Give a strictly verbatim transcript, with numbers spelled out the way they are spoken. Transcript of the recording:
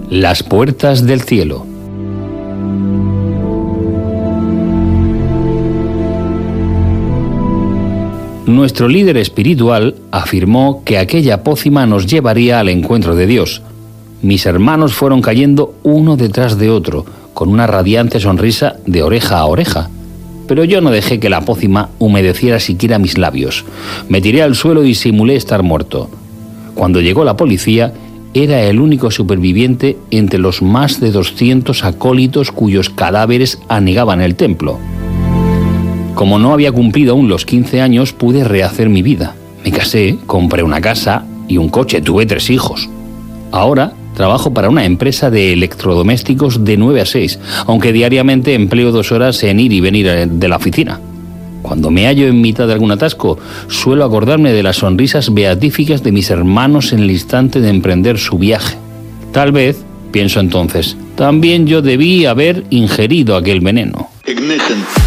Las puertas del cielo. Nuestro líder espiritual afirmó que aquella pócima nos llevaría al encuentro de Dios. Mis hermanos fueron cayendo uno detrás de otro, con una radiante sonrisa de oreja a oreja. Pero yo no dejé que la pócima humedeciera siquiera mis labios. Me tiré al suelo y simulé estar muerto. Cuando llegó la policía, era el único superviviente entre los más de doscientos acólitos cuyos cadáveres anegaban el templo. Como no había cumplido aún los quince años, pude rehacer mi vida. Me casé, compré una casa y un coche, tuve tres hijos. Ahora trabajo para una empresa de electrodomésticos de nueve a seis, aunque diariamente empleo dos horas en ir y venir de la oficina. Cuando me hallo en mitad de algún atasco, suelo acordarme de las sonrisas beatíficas de mis hermanos en el instante de emprender su viaje. Tal vez, pienso entonces, también yo debí haber ingerido aquel veneno. Ignition.